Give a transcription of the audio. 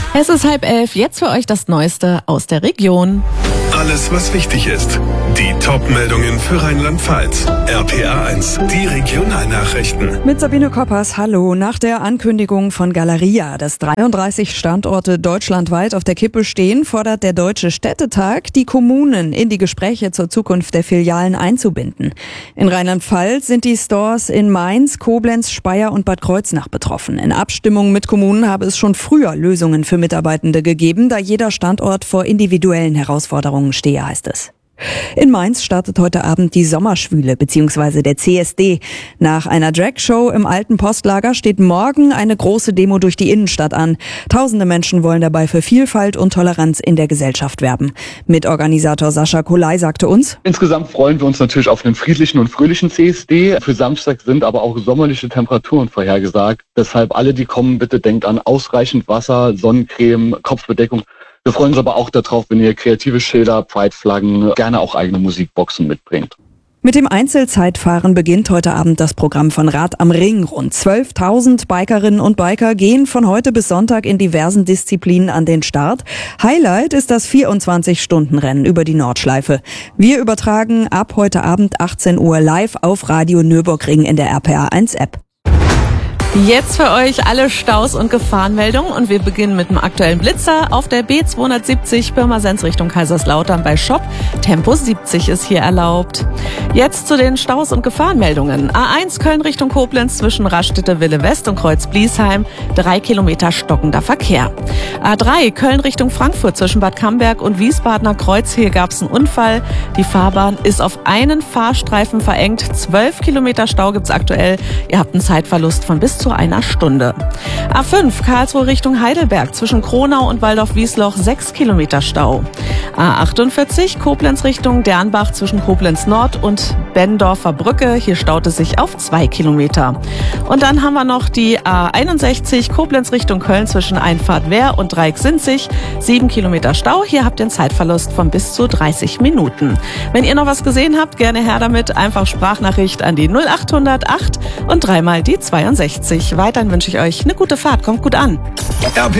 Es ist 10:30, jetzt für euch das Neueste aus der Region. Alles, was wichtig ist. Die Top-Meldungen für Rheinland-Pfalz. RPA 1, die Regionalnachrichten. Mit Sabine Koppers, hallo. Nach der Ankündigung von Galeria, dass 33 Standorte deutschlandweit auf der Kippe stehen, fordert der Deutsche Städtetag, die Kommunen in die Gespräche zur Zukunft der Filialen einzubinden. In Rheinland-Pfalz sind die Stores in Mainz, Koblenz, Speyer und Bad Kreuznach betroffen. In Abstimmung mit Kommunen habe es schon früher Lösungen für Mitarbeitende gegeben, da jeder Standort vor individuellen Herausforderungen stehe, heißt es. In Mainz startet heute Abend die Sommerschwüle bzw. der CSD. Nach einer Dragshow im alten Postlager steht morgen eine große Demo durch die Innenstadt an. Tausende Menschen wollen dabei für Vielfalt und Toleranz in der Gesellschaft werben. Mitorganisator Sascha Kolai sagte uns: Insgesamt freuen wir uns natürlich auf einen friedlichen und fröhlichen CSD. Für Samstag sind aber auch sommerliche Temperaturen vorhergesagt. Deshalb alle, die kommen, bitte denkt an ausreichend Wasser, Sonnencreme, Kopfbedeckung. Wir freuen uns aber auch darauf, wenn ihr kreative Schilder, Pride-Flaggen, gerne auch eigene Musikboxen mitbringt. Mit dem Einzelzeitfahren beginnt heute Abend das Programm von Rad am Ring. Rund 12.000 Bikerinnen und Biker gehen von heute bis Sonntag in diversen Disziplinen an den Start. Highlight ist das 24-Stunden-Rennen über die Nordschleife. Wir übertragen ab heute Abend 18 Uhr live auf Radio Nürburgring in der RPA 1 App. Jetzt für euch alle Staus und Gefahrenmeldungen und wir beginnen mit dem aktuellen Blitzer auf der B270 Pirmasens Richtung Kaiserslautern bei Schopp. Tempo 70 ist hier erlaubt. Jetzt zu den Staus und Gefahrenmeldungen. A1 Köln Richtung Koblenz zwischen Raststätte-Wille West und Kreuz-Bliesheim. 3 Kilometer stockender Verkehr. A3 Köln Richtung Frankfurt zwischen Bad Camberg und Wiesbadener Kreuz. Hier gab es einen Unfall. Die Fahrbahn ist auf einen Fahrstreifen verengt. 12 Kilometer Stau gibt's aktuell. Ihr habt einen Zeitverlust von bis zu einer Stunde. A5 Karlsruhe Richtung Heidelberg zwischen Kronau und Waldorf-Wiesloch 6 Kilometer Stau. A48 Koblenz Richtung Dernbach zwischen Koblenz Nord und Bendorfer Brücke. Hier staut es sich auf 2 Kilometer. Und dann haben wir noch die A61 Koblenz Richtung Köln zwischen Einfahrt Wehr und Dreieck-Sinzig. 7 Kilometer Stau. Hier habt ihr einen Zeitverlust von bis zu 30 Minuten. Wenn ihr noch was gesehen habt, gerne her damit. Einfach Sprachnachricht an die 0800 8 und dreimal die 62. Weiterhin wünsche ich euch eine gute Fahrt. Kommt gut an.